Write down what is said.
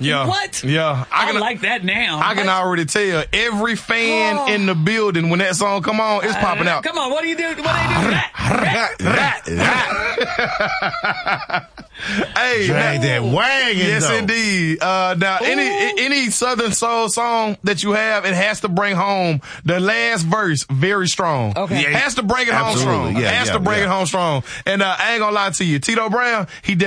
Yeah. What? Yeah. I like that now. I can already tell every fan in the building when that song come on, it's popping out. Come on, what do you do? What do they do? Hey, drag that wagon. Yes, though. indeed. Now, any Southern soul song that you have, it has to bring home the last verse very strong. Okay. Has to bring it home strong. Yeah, has to bring it home strong. And I ain't gonna lie to you, Tito Brown, he